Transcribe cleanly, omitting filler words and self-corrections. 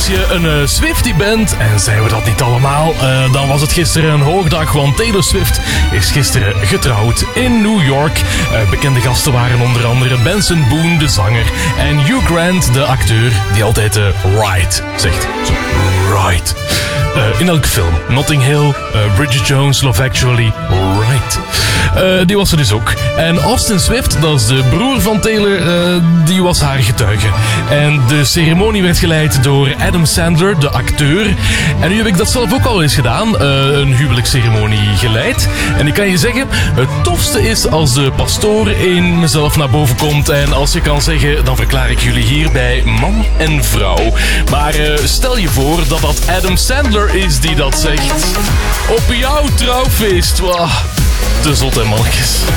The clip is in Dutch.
je een Swiftie bent, en zijn we dat niet allemaal, dan was het gisteren een hoogdag, want Taylor Swift is gisteren getrouwd in New York. Bekende gasten waren onder andere Benson Boone, de zanger, en Hugh Grant, de acteur, die altijd right zegt. Zo, right. In elke film. Notting Hill, Bridget Jones, Love Actually, right. Die was er dus ook. En Austin Swift, dat is de broer van Taylor, die was haar getuige. En de ceremonie werd geleid door Adam Sandler, de acteur. En nu heb ik dat zelf ook al eens gedaan, een huwelijksceremonie geleid. En ik kan je zeggen, het tofste is als de pastoor in mezelf naar boven komt. En als je kan zeggen, dan verklaar ik jullie hier bij man en vrouw. Maar stel je voor dat dat Adam Sandler is die dat zegt. Op jouw trouwfeest. Wow, te zot, hè, mannetjes.